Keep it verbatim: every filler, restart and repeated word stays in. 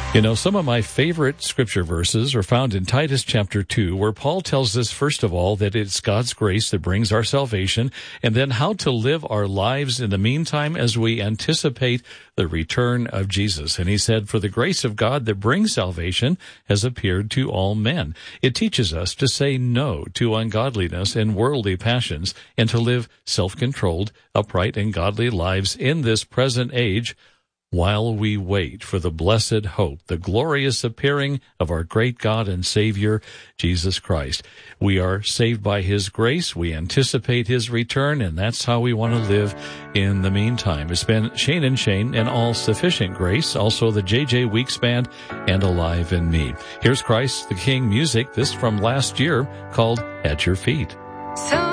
You know, some of my favorite scripture verses are found in Titus chapter two, where Paul tells us, first of all, that it's God's grace that brings our salvation, and then how to live our lives in the meantime as we anticipate the return of Jesus. And he said, for the grace of God that brings salvation has appeared to all men. It teaches us to say no to ungodliness and worldly passions, and to live self-controlled, upright, and godly lives in this present age, while we wait for the blessed hope, the glorious appearing of our great God and Savior, Jesus Christ. We are saved by His grace. We anticipate His return, and that's how we want to live in the meantime. It's been Shane and Shane and All Sufficient Grace, also the J J Weeks Band, and Alive in Me. Here's Christ the King music, this from last year, called At Your Feet. So